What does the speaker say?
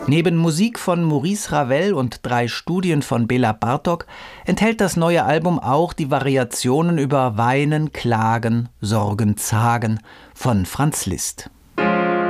Neben Musik von Maurice Ravel und 3 Studien von Bela Bartok enthält das neue Album auch die Variationen über Weinen, Klagen, Sorgen, Zagen von Franz Liszt.